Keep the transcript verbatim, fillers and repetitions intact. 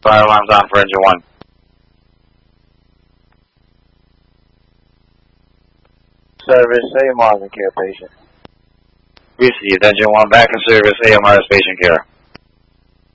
Fire alarms on for engine one. Service A M R, the care patient. Received. Engine one back in service. A M R is patient care.